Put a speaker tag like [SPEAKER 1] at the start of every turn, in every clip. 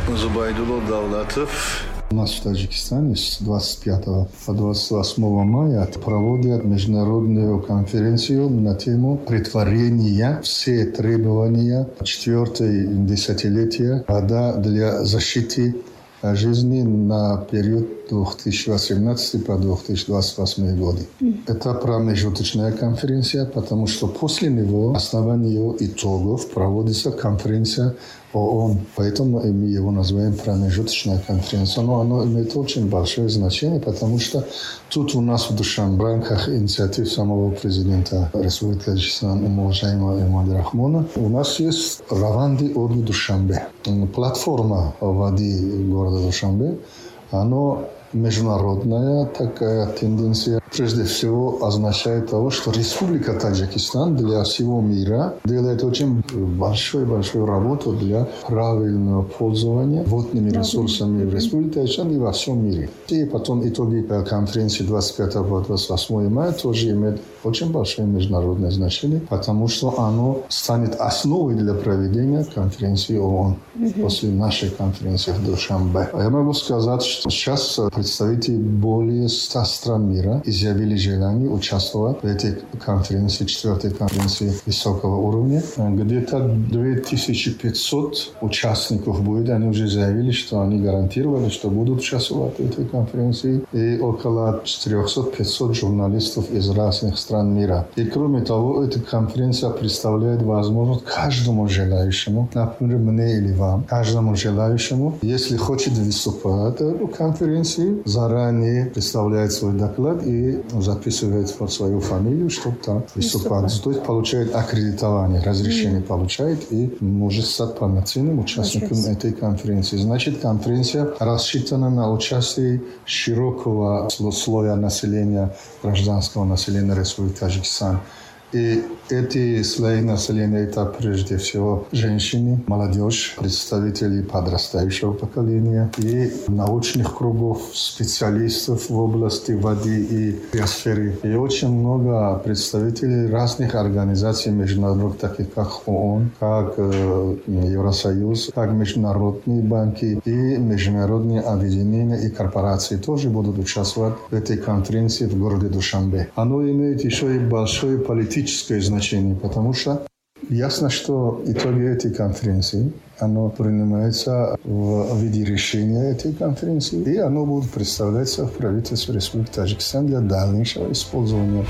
[SPEAKER 1] Зубайдулов Давлатов.
[SPEAKER 2] У нас в Таджикистане с 25 по 28 мая проводят международную конференцию на тему претворения все требования 4-й десятилетия года для защиты жизни на период 2018 по 2028 годы. Это промежуточная конференция, потому что после него, на основании его итогов, проводится конференция ООН. Поэтому мы его называем промежуточная конференция. Но оно имеет очень большое значение, потому что тут у нас в Душанбе, в рамках инициатив самого президента Республики Таджикистан, уважаемого Эмомали Рахмона, у нас есть Раванди Оду Душанбе. Платформа воды города Душанбе, оно международная такая тенденция. Прежде всего означает того, что Республика Таджикистан для всего мира делает очень большую работу для правильного пользования водными ресурсами в Республике Таджикистан и во всем мире. И потом итоги конференции 25 по 28 мая тоже имеют очень большое международное значение, потому что оно станет основой для проведения конференции ООН после нашей конференции в Душанбе. Я могу сказать, что сейчас представители более 100 стран мира изъявили желание участвовать в этой конференции, 4-й конференции высокого уровня. Где-то 2500 участников будет. Они уже заявили, что они гарантировали, что будут участвовать в этой конференции. И около 400-500 журналистов из разных стран мира. И кроме того, эта конференция представляет возможность каждому желающему, например, мне или вам, каждому желающему, если хочет выступать в конференции, заранее представляет свой доклад и записывает свою фамилию, чтобы там выступать. То есть получает аккредитование, разрешение получает и может стать полноценным участником этой конференции. Значит, конференция рассчитана на участие широкого слоя населения, гражданского населения Республики Таджикистан. И эти слои населения – это прежде всего женщины, молодежь, представители подрастающего поколения и научных кругов, специалистов в области воды и биосферы. И очень много представителей разных организаций международных, таких как ООН, как Евросоюз, как международные банки и международные объединения и корпорации тоже будут участвовать в этой конференции в городе Душанбе. Оно имеет еще и большое политическое значение, потому что ясно, что итоги этой конференции, оно принимается в виде решения этой конференции, и оно будет представляться в правительстве Республики Таджикистан для дальнейшего использования.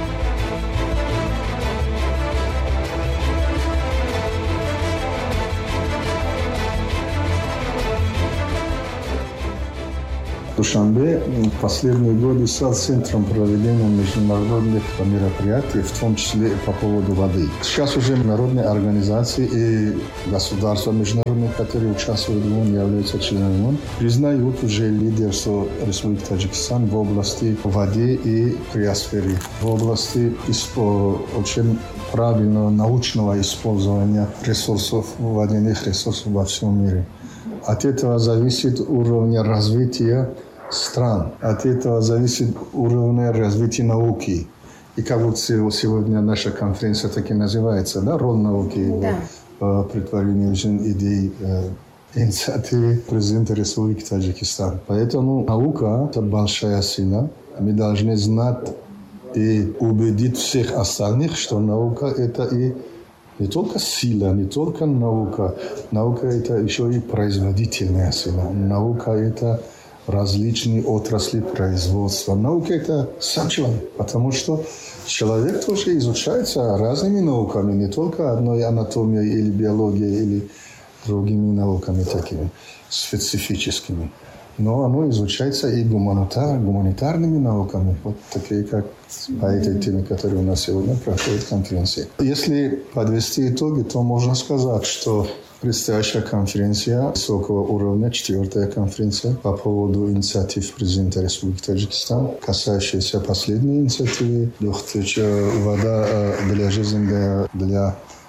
[SPEAKER 2] Душанбе в последние годы стал центром проведения международных мероприятий, в том числе и по поводу воды. Сейчас уже международные организации и государства международные, которые участвуют в ООН, являются членами ООН, признают уже лидерство Республики Таджикистан в области воды и криосферы, в области очень правильного научного использования ресурсов, водяных ресурсов во всем мире. От этого зависит уровень развития стран. От этого зависит уровень развития науки. И как вот сегодня наша конференция так и называется, да, роль науки в претворении в жизнь идей инициативы президента Республики Таджикистан. Поэтому наука – это большая сила. Мы должны знать и убедить всех остальных, что наука – это и не только сила, не только наука. Наука – это еще и производительная сила. Наука – это различные отрасли производства. Наука – это сам человек, потому что человек тоже изучается разными науками, не только одной анатомией или биологией, или другими науками такими специфическими. Но оно изучается и гуманитарными науками, вот такие, как по этой теме, которая у нас сегодня проходит конференция. Если подвести итоги, то можно сказать, что предстоящая конференция высокого уровня, 4-я конференция по поводу инициатив президента Республики Таджикистан, касающаяся последней инициативы, вода для жизни, для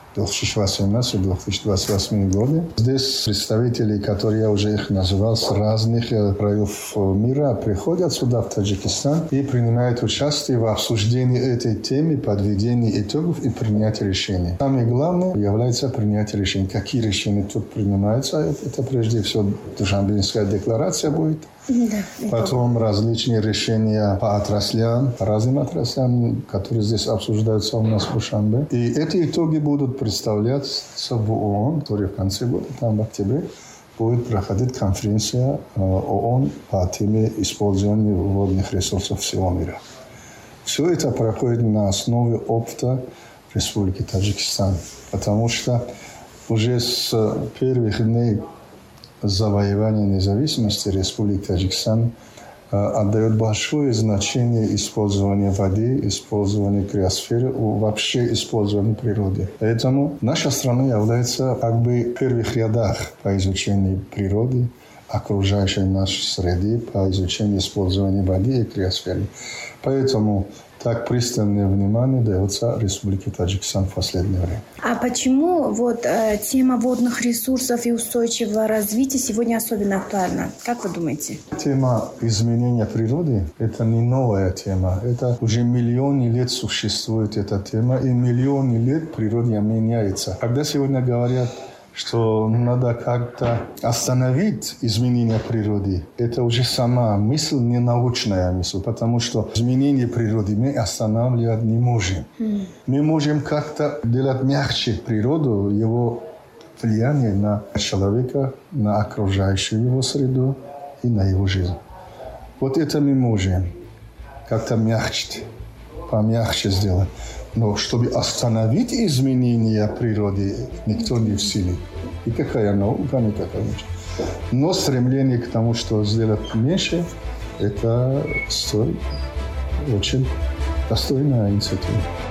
[SPEAKER 2] 2018-2028 годы. Здесь представители, которые я уже их назвал, с разных краев мира приходят сюда, в Таджикистан, и принимают участие в обсуждении этой темы, подведении итогов и принятии решений. Самое главное является принятие решений. Какие решения тут принимаются? Это прежде всего Душанбинская декларация будет. Потом различные решения по отраслям, разным отраслям, которые здесь обсуждаются у нас в Душанбе. И эти итоги будут представляться в ООН, который в конце года, там в октябре, будет проходить конференция ООН по теме использования водных ресурсов всего мира. Все это проходит на основе опыта Республики Таджикистан, потому что уже с первых дней завоевания независимости Республики Таджикистан отдает большое значение использованию воды, использованию криосферы, вообще использованию природы. Поэтому наша страна является как бы в первых рядах по изучению природы, окружающей нашей среды, по изучению использования воды и криосферы. Поэтому так пристальное внимание дается Республике Таджикистан в последнее время.
[SPEAKER 3] А почему тема водных ресурсов и устойчивого развития сегодня особенно актуальна? Как вы думаете?
[SPEAKER 2] Тема изменения природы – это не новая тема. Это уже миллионы лет существует эта тема, и миллионы лет природа меняется. Когда сегодня говорят, что надо как-то остановить изменение природы, это уже сама мысль, не научная мысль, потому что изменение природы мы останавливать не можем. Мы можем как-то делать мягче природу, его влияние на человека, на окружающую его среду и на его жизнь. Вот это мы можем как-то мягче, помягче сделать. Но чтобы остановить изменения природы, никто не в силе. И какая наука, никакая ничего. Но стремление к тому, что сделать меньше, это очень достойная инициатива.